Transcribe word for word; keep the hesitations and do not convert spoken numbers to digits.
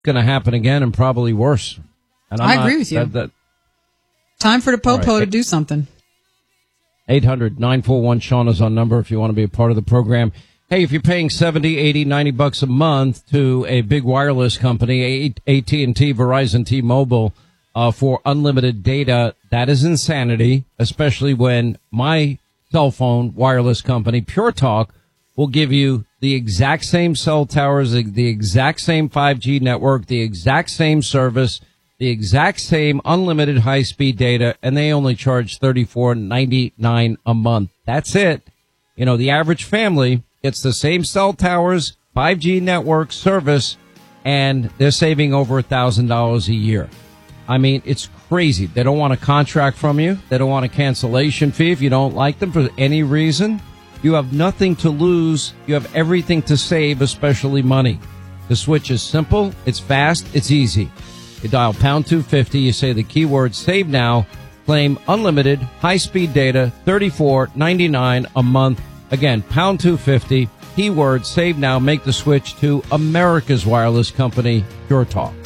going to happen again and probably worse. And I'm I not, agree with you. That, that, Time for the Popo right. to do something. eight hundred nine four one Sean is our number if you want to be a part of the program. Hey, if you're paying seventy, eighty, ninety bucks a month to a big wireless company, A T and T, Verizon, T-Mobile, uh, for unlimited data, that is insanity, especially when my cell phone wireless company, Pure Talk, will give you the exact same cell towers, the, the exact same five G network, the exact same service, the exact same unlimited high-speed data, and they only charge thirty-four ninety-nine a month. That's it. You know, the average family gets the same cell towers, five G network service, and they're saving over one thousand dollars a year. I mean, it's crazy. They don't want a contract from you. They don't want a cancellation fee if you don't like them for any reason. You have nothing to lose. You have everything to save, especially money. The switch is simple. It's fast. It's easy. You dial pound two fifty. You say the keyword save now. Claim unlimited high-speed data, thirty-four ninety-nine a month. Again, pound two fifty. Keyword save now. Make the switch to America's wireless company, Pure Talk.